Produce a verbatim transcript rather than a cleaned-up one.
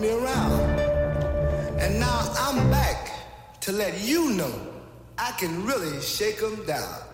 me around. And now I'm back to let you know I can really shake 'em down.